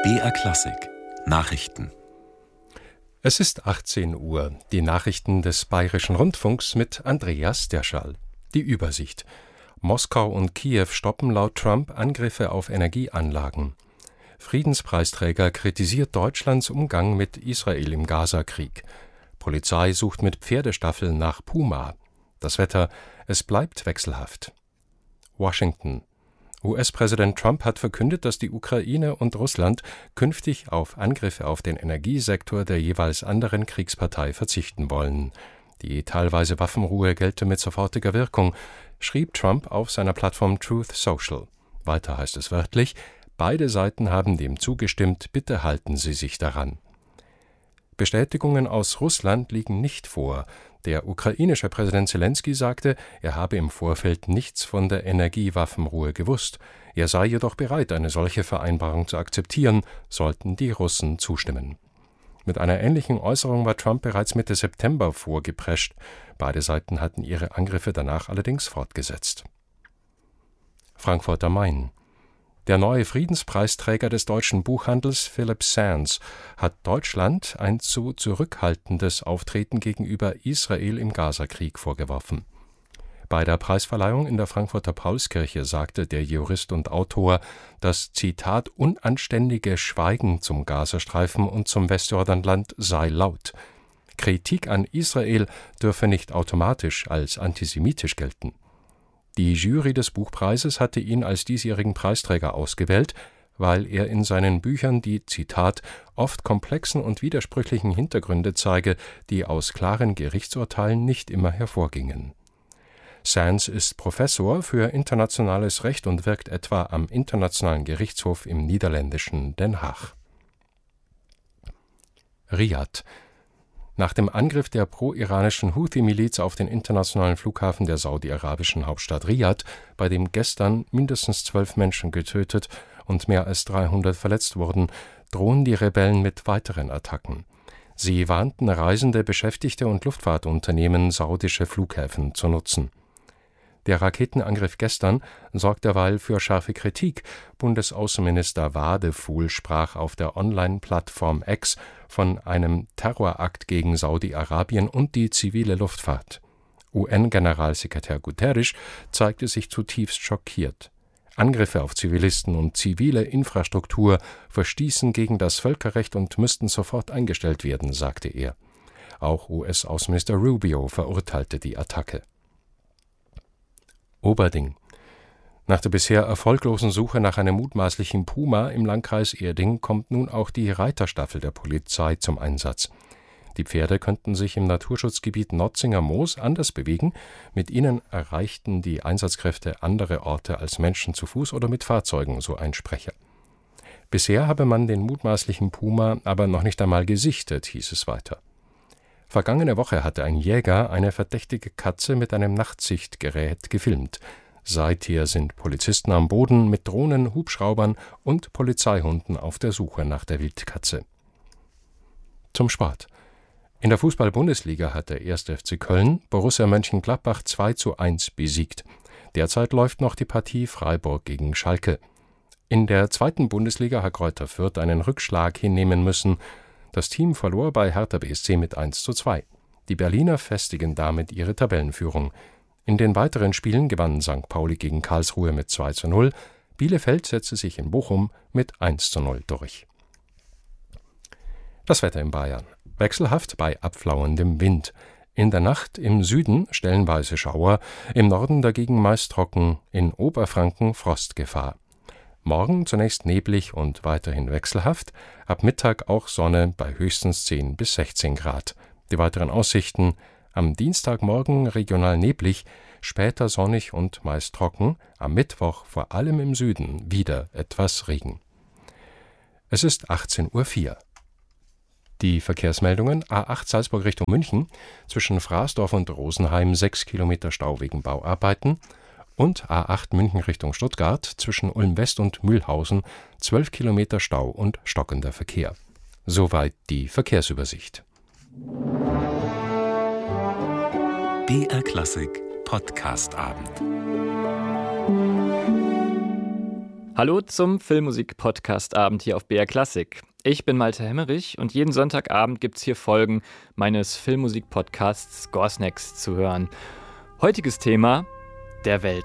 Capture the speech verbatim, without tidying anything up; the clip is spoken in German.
B R Klassik Nachrichten. Es ist achtzehn Uhr. Die Nachrichten des Bayerischen Rundfunks mit Andreas Derschall. Die Übersicht. Moskau und Kiew stoppen laut Trump Angriffe auf Energieanlagen. Friedenspreisträger kritisiert Deutschlands Umgang mit Israel im Gazakrieg. Polizei sucht mit Pferdestaffeln nach Puma. Das Wetter, es bleibt wechselhaft. Washington. U S-Präsident Trump hat verkündet, dass die Ukraine und Russland künftig auf Angriffe auf den Energiesektor der jeweils anderen Kriegspartei verzichten wollen. Die teilweise Waffenruhe gelte mit sofortiger Wirkung, schrieb Trump auf seiner Plattform Truth Social. Weiter heißt es wörtlich: Beide Seiten haben dem zugestimmt, bitte halten Sie sich daran. Bestätigungen aus Russland liegen nicht vor. Der ukrainische Präsident Selenskyj sagte, er habe im Vorfeld nichts von der Energiewaffenruhe gewusst. Er sei jedoch bereit, eine solche Vereinbarung zu akzeptieren, sollten die Russen zustimmen. Mit einer ähnlichen Äußerung war Trump bereits Mitte September vorgeprescht. Beide Seiten hatten ihre Angriffe danach allerdings fortgesetzt. Frankfurt am Main. Der neue Friedenspreisträger des deutschen Buchhandels, Philipp Sands, hat Deutschland ein zu zurückhaltendes Auftreten gegenüber Israel im Gazakrieg vorgeworfen. Bei der Preisverleihung in der Frankfurter Paulskirche sagte der Jurist und Autor, das Zitat unanständige Schweigen zum Gazastreifen und zum Westjordanland sei laut. Kritik an Israel dürfe nicht automatisch als antisemitisch gelten. Die Jury des Buchpreises hatte ihn als diesjährigen Preisträger ausgewählt, weil er in seinen Büchern die, Zitat, oft komplexen und widersprüchlichen Hintergründe zeige, die aus klaren Gerichtsurteilen nicht immer hervorgingen. Sands ist Professor für internationales Recht und wirkt etwa am Internationalen Gerichtshof im niederländischen Den Haag. Riad. Nach dem Angriff der pro-iranischen Houthi-Miliz auf den internationalen Flughafen der saudi-arabischen Hauptstadt Riad, bei dem gestern mindestens zwölf Menschen getötet und mehr als dreihundert verletzt wurden, drohen die Rebellen mit weiteren Attacken. Sie warnten Reisende, Beschäftigte und Luftfahrtunternehmen, saudische Flughäfen zu nutzen. Der Raketenangriff gestern sorgt derweil für scharfe Kritik. Bundesaußenminister Wadefuhl sprach auf der Online-Plattform X von einem Terrorakt gegen Saudi-Arabien und die zivile Luftfahrt. U N-Generalsekretär Guterres zeigte sich zutiefst schockiert. Angriffe auf Zivilisten und zivile Infrastruktur verstießen gegen das Völkerrecht und müssten sofort eingestellt werden, sagte er. Auch U S-Außenminister Rubio verurteilte die Attacke. Oberding. Nach der bisher erfolglosen Suche nach einem mutmaßlichen Puma im Landkreis Erding kommt nun auch die Reiterstaffel der Polizei zum Einsatz. Die Pferde könnten sich im Naturschutzgebiet Notzinger Moos anders bewegen. Mit ihnen erreichten die Einsatzkräfte andere Orte als Menschen zu Fuß oder mit Fahrzeugen, so ein Sprecher. Bisher habe man den mutmaßlichen Puma aber noch nicht einmal gesichtet, hieß es weiter. Vergangene Woche hatte ein Jäger eine verdächtige Katze mit einem Nachtsichtgerät gefilmt. Seither sind Polizisten am Boden mit Drohnen, Hubschraubern und Polizeihunden auf der Suche nach der Wildkatze. Zum Sport. In der Fußball-Bundesliga hat der erste F C Köln Borussia Mönchengladbach zwei zu eins besiegt. Derzeit läuft noch die Partie Freiburg gegen Schalke. In der zweiten Bundesliga hat Greuther Fürth einen Rückschlag hinnehmen müssen. Das Team verlor bei Hertha B S C mit eins zu zwei. Die Berliner festigen damit ihre Tabellenführung. In den weiteren Spielen gewann Sankt Pauli gegen Karlsruhe mit zwei zu null. Bielefeld setzte sich in Bochum mit eins zu null durch. Das Wetter in Bayern. Wechselhaft bei abflauendem Wind. In der Nacht im Süden stellenweise Schauer, im Norden dagegen meist trocken, in Oberfranken Frostgefahr. Morgen zunächst neblig und weiterhin wechselhaft, ab Mittag auch Sonne bei höchstens zehn bis sechzehn Grad. Die weiteren Aussichten: am Dienstagmorgen regional neblig, später sonnig und meist trocken, am Mittwoch vor allem im Süden wieder etwas Regen. Es ist achtzehn Uhr vier. Die Verkehrsmeldungen: A acht Salzburg Richtung München, zwischen Fraßdorf und Rosenheim sechs Kilometer Stau wegen Bauarbeiten, und A acht München Richtung Stuttgart, zwischen Ulm West und Mühlhausen zwölf Kilometer Stau und stockender Verkehr. Soweit die Verkehrsübersicht. B R Klassik Podcast Abend. Hallo zum Filmmusik-Podcast-Abend hier auf B R Klassik. Ich bin Malte Hemmerich und jeden Sonntagabend gibt's hier Folgen meines Filmmusik-Podcasts Score Snacks zu hören. Heutiges Thema: der Weltraum.